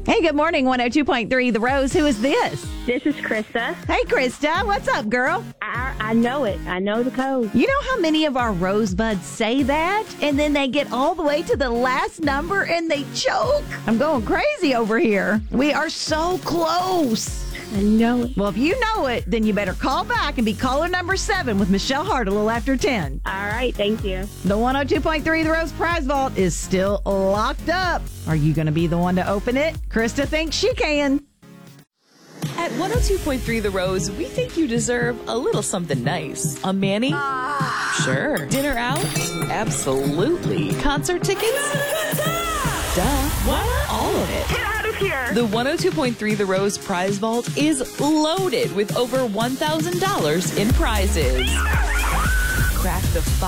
Hey, good morning, 102.3 The Rose. Who is this? This is Krista. Hey, Krista. What's up, girl? I know it. I know the code. You know how many of our rosebuds say that? And then they get all the way to the last number and they choke? I'm going crazy over here. We are so close. I know it. Well, if you know it, then you better call back and be caller number 7 with Michelle Hart a little after 10. All right. Thank you. The 102.3 The Rose Prize Vault is still locked up. Are you going to be the one to open it? Krista thinks she can. At 102.3 The Rose, we think you deserve a little something nice. A Manny? Sure. Dinner out? Absolutely. Concert tickets? Duh. Why not all of it? Get out of here. The 102.3 The Rose Prize Vault is loaded with over $1,000 in prizes. Crack the